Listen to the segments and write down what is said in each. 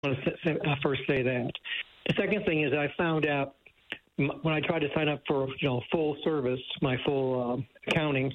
want to first say that. The second thing is I found out when I tried to sign up for full service, my full accounting,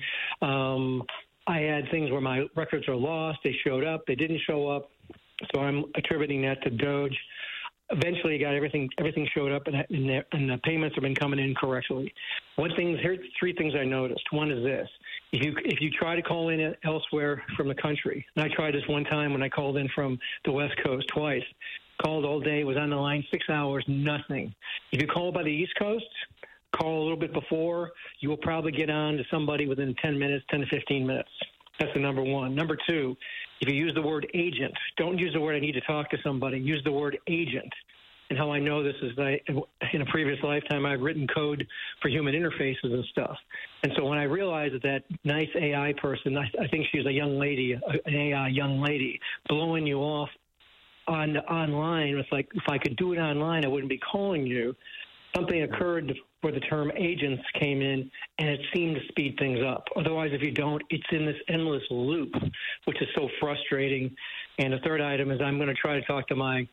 I had things where my records are lost. They showed up. They didn't show up. So I'm attributing that to Doge. Eventually, I got everything showed up, and the payments have been coming in correctly. Here's three things I noticed. One is this: if you try to call in elsewhere from the country, and I tried this one time when I called in from the West Coast twice, called all day, was on the line 6 hours, nothing. If you call by the East Coast, call a little bit before, you will probably get on to somebody within 10 to 15 minutes. That's the number one. Number two, if you use the word agent, don't use the word I need to talk to somebody. Use the word agent. And how I know this is that in a previous lifetime, I've written code for human interfaces and stuff. And so when I realized that nice AI person, I think she's a young lady, an AI young lady, blowing you off online, it's like, if I could do it online, I wouldn't be calling you. Something occurred where the term agents came in, and it seemed to speed things up. Otherwise, if you don't, it's in this endless loop, which is so frustrating. And the third item is I'm going to try to talk to my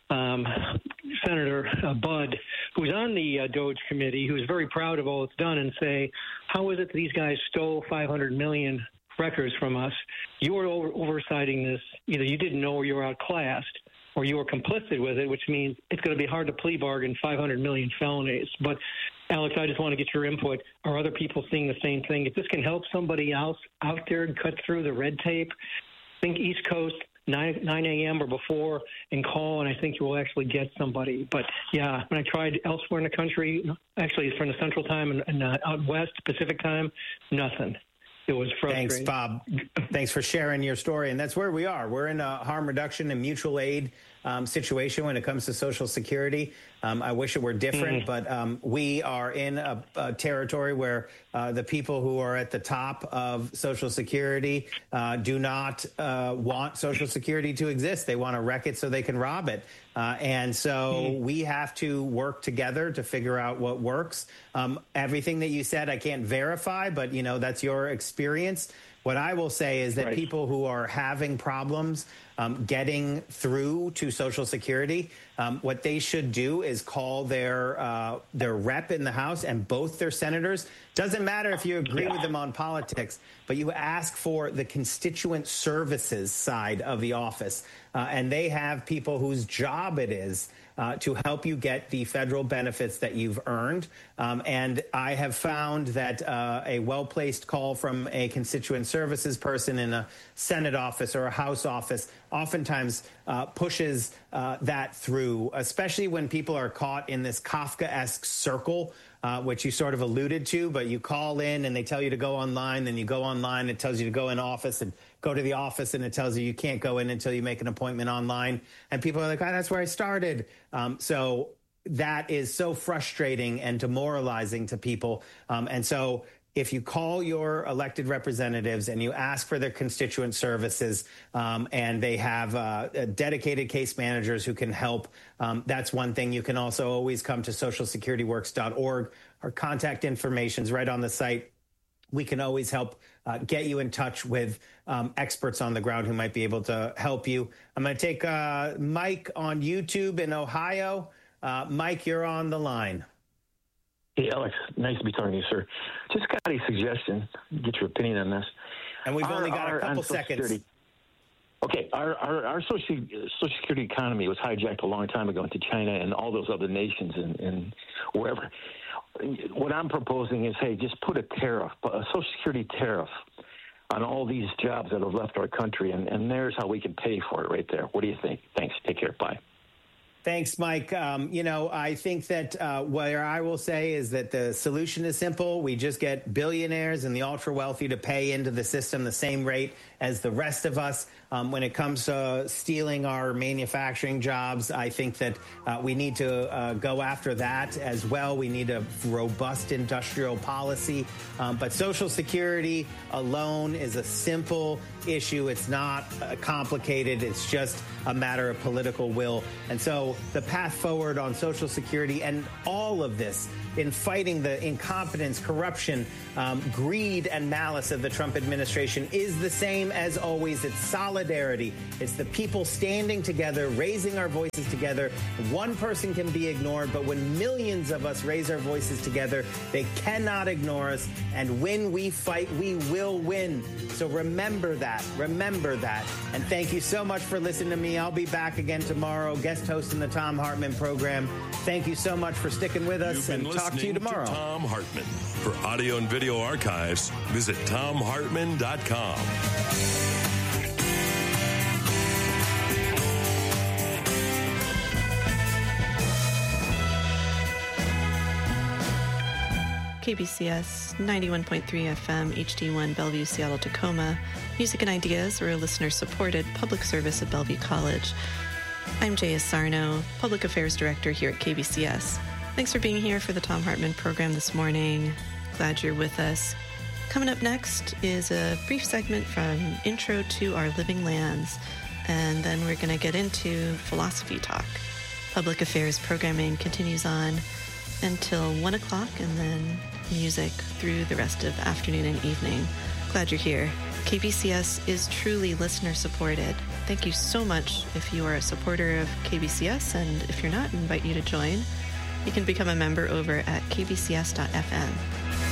Senator Budd, who's on the Doge committee, who's very proud of all it's done, and say, how is it that these guys stole 500 million records from us? You were oversighting this. Either you didn't know or you were outclassed, or you were complicit with it, which means it's going to be hard to plea bargain 500 million felonies. But, Alex, I just want to get your input. Are other people seeing the same thing? If this can help somebody else out there and cut through the red tape, think East Coast, 9 a.m. or before, and call, and I think you will actually get somebody. But, yeah, when I tried elsewhere in the country, actually from the Central Time and out west, Pacific Time, nothing. It was frustrating. Thanks, Bob. Thanks for sharing your story. And that's where we are. We're in a harm reduction and mutual aid situation when it comes to Social Security. I wish it were different, but we are in a territory where the people who are at the top of Social Security do not want Social Security to exist. They want to wreck it so they can rob it. And so we have to work together to figure out what works. Everything that you said, I can't verify, but, that's your experience. What I will say is that people who are having problems getting through to Social Security, what they should do is call their rep in the House and both their senators. Doesn't matter if you agree with them on politics, but you ask for the constituent services side of the office. And they have people whose job it is to help you get the federal benefits that you've earned. And I have found that a well-placed call from a constituent services person in a Senate office or a House office oftentimes pushes that through, especially when people are caught in this Kafkaesque circle, which you sort of alluded to, but you call in and they tell you to go online, then you go online, it tells you to go in office, and go to the office and it tells you can't go in until you make an appointment online. And people are like, oh, that's where I started. So that is so frustrating and demoralizing to people. And so if you call your elected representatives and you ask for their constituent services and they have dedicated case managers who can help, that's one thing. You can also always come to socialsecurityworks.org. Our contact information is right on the site. We can always help get you in touch with experts on the ground who might be able to help you. I'm going to take Mike on YouTube in Ohio. Mike, you're on the line. Hey, Alex, nice to be talking to you, sir. Just got a suggestion, get your opinion on this. And we've only got a couple seconds. Security. Okay, our Social Security economy was hijacked a long time ago into China and all those other nations and wherever. What I'm proposing is, hey, just put a tariff, a Social Security tariff on all these jobs that have left our country, and there's how we can pay for it right there. What do you think? Thanks. Take care. Bye. Thanks, Mike. I think that what I will say is that the solution is simple. We just get billionaires and the ultra wealthy to pay into the system the same rate as the rest of us. When it comes to stealing our manufacturing jobs, I think that we need to go after that as well. We need a robust industrial policy. But Social Security alone is a simple issue. It's not complicated. It's just a matter of political will. And so the path forward on Social Security and all of this in fighting the incompetence, corruption, greed, and malice of the Trump administration is the same as always, it's solidarity. It's the people standing together, raising our voices together. One person can be ignored, but when millions of us raise our voices together, they cannot ignore us. And when we fight, we will win. So remember that. Remember that. And thank you so much for listening to me. I'll be back again tomorrow, guest hosting the Thom Hartmann program. Thank you so much for sticking with us, and talk to you tomorrow. To Thom Hartmann. For audio and video archives, visit ThomHartmann.com. KBCS 91.3 FM, HD1, Bellevue, Seattle, Tacoma. Music and Ideas are a listener-supported public service at Bellevue College. I'm Jaya Sarno, Public Affairs Director here at KBCS. Thanks for being here for the Thom Hartmann program this morning. Glad you're with us. Coming up next is a brief segment from Intro to Our Living Lands, and then we're going to get into philosophy talk. Public affairs programming continues on until 1 o'clock, and then music through the rest of the afternoon and evening. Glad you're here. KBCS is truly listener-supported. Thank you so much if you are a supporter of KBCS, and if you're not, I invite you to join. You can become a member over at kbcs.fm.